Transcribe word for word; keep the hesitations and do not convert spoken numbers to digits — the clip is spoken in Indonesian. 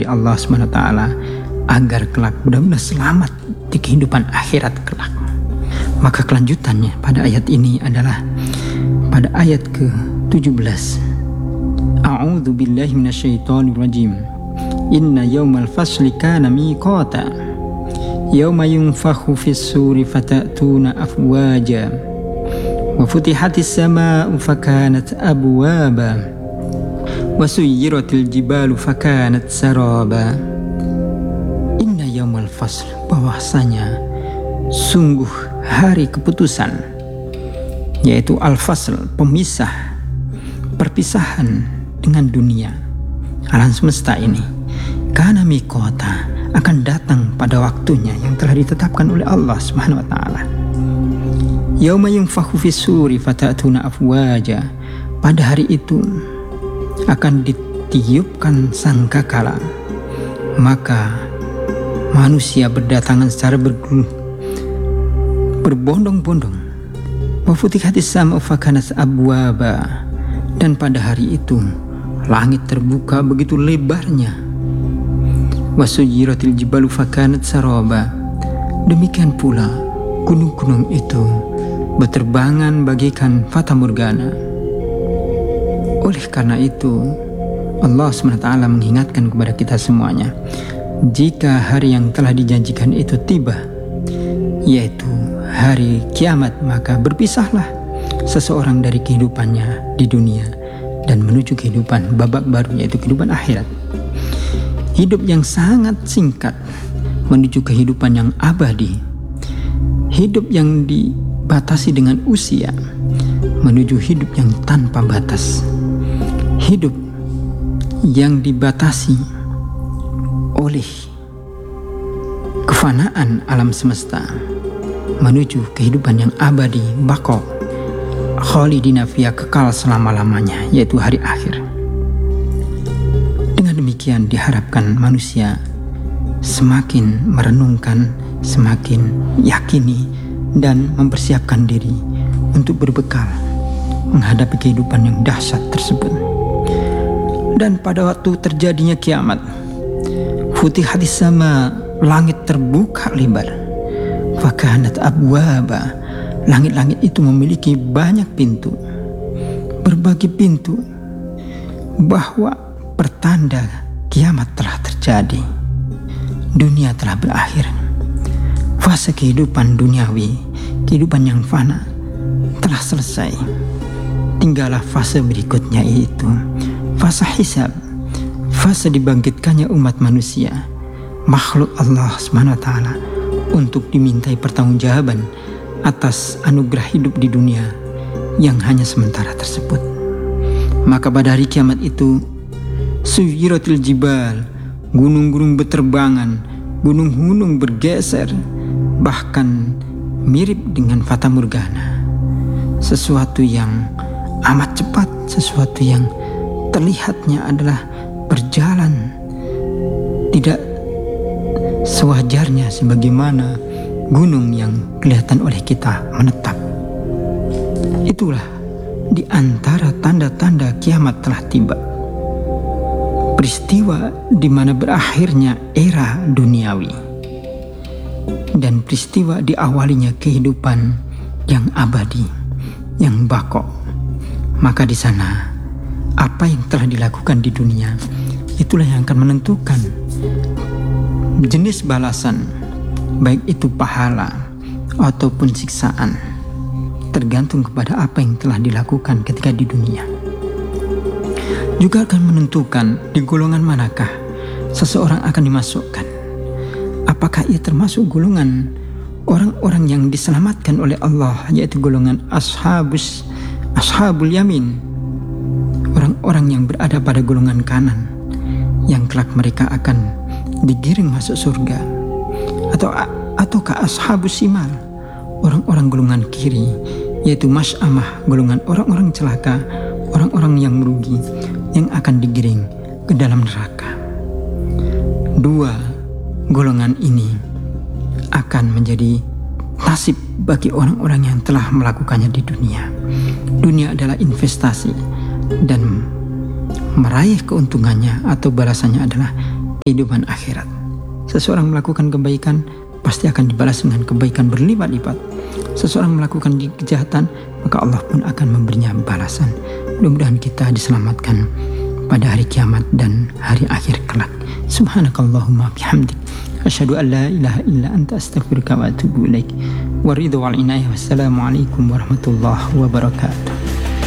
dari Allah subhanahu wa taala agar kelak benar-benar selamat di kehidupan akhirat kelak. Maka kelanjutannya pada ayat ini adalah pada ayat ke tujuh belas. A'udzu billahi minasyaitonir rajim. Inna yaumal fasli kana miqata. Yauma yunfakhu fis suri fatatuna afwaja. Wa futihatis samaa'u fakanat abwaba. Wa suyyiratil jibalu fakanat saraba. Inna yaumal fasl, bahwasanya sungguh hari keputusan, yaitu al-fasl, pemisah, perpisahan dengan dunia, alam semesta ini, kana miqata, akan datang pada waktunya yang telah ditetapkan oleh Allah Subhanahu wa taala. Yauma yunfakhu fis suri fatatuna afwaja, pada hari itu akan ditiupkan sangkakala, maka manusia berdatangan secara bergelut, berbondong-bondong. Wa futihatis sama'u fakanat abwaba, dan pada hari itu langit terbuka begitu lebarnya. Wa suyyiratil jibalu fakanat saraba, demikian pula gunung-gunung itu berterbangan bagaikan fata morgana. Oleh karena itu Allah subhanahu wa taala mengingatkan kepada kita semuanya, jika hari yang telah dijanjikan itu tiba, yaitu hari kiamat, maka berpisahlah seseorang dari kehidupannya di dunia dan menuju kehidupan babak baru, yaitu kehidupan akhirat. Hidup yang sangat singkat menuju kehidupan yang abadi. Hidup yang dibatasi dengan usia menuju hidup yang tanpa batas. Hidup yang dibatasi oleh kefanaan alam semesta menuju kehidupan yang abadi, baqo, khalidina fiha, kekal selama-lamanya, yaitu hari akhir. Dengan demikian diharapkan manusia semakin merenungkan, semakin yakini dan mempersiapkan diri untuk berbekal menghadapi kehidupan yang dahsyat tersebut. Dan pada waktu terjadinya kiamat, futihatis sama, langit terbuka lebar. Fakanat abwaba, langit-langit itu memiliki banyak pintu, berbagai pintu, bahwa pertanda kiamat telah terjadi, dunia telah berakhir. Fase kehidupan duniawi, kehidupan yang fana, telah selesai. Tinggallah fase berikutnya, yaitu fase hisab, fase dibangkitkannya umat manusia, makhluk Allah subhanahu wa taala, untuk dimintai pertanggungjawaban atas anugerah hidup di dunia yang hanya sementara tersebut. Maka pada hari kiamat itu, suyyiratil jibal, gunung-gunung berterbangan, gunung-gunung bergeser, bahkan mirip dengan fata morgana. Sesuatu yang amat cepat, sesuatu yang terlihatnya adalah berjalan tidak sewajarnya sebagaimana gunung yang kelihatan oleh kita menetap. Itulah di antara tanda-tanda kiamat telah tiba. Peristiwa di mana berakhirnya era duniawi dan peristiwa diawalinya kehidupan yang abadi, yang baqo. Maka di sana apa yang telah dilakukan di dunia, itulah yang akan menentukan jenis balasan, baik itu pahala ataupun siksaan, tergantung kepada apa yang telah dilakukan ketika di dunia. Juga akan menentukan di golongan manakah seseorang akan dimasukkan. Apakah ia termasuk golongan orang-orang yang diselamatkan oleh Allah, yaitu golongan ashabus ashabul yamin, orang-orang yang berada pada golongan kanan, yang kelak mereka akan digiring masuk surga, atau ataukah ashabus simal, orang-orang golongan kiri, yaitu masy'amah, golongan orang-orang celaka, orang-orang yang merugi, yang akan digiring ke dalam neraka. Dua golongan ini akan menjadi nasib bagi orang-orang yang telah melakukannya di dunia. Dunia adalah investasi, dan meraih keuntungannya atau balasannya adalah kehidupan akhirat. Seseorang melakukan kebaikan pasti akan dibalas dengan kebaikan berlipat-lipat. Seseorang melakukan kejahatan, maka Allah pun akan memberinya balasan. Mudah-mudahan kita diselamatkan pada hari kiamat dan hari akhir kelak. Subhanakallahumma bihamdik, asyhadu an la ilaha illa anta, astaghfiruka wa atubu ilaik. Waridhu wal inayah. Wassalamualaikum warahmatullahi wabarakatuh.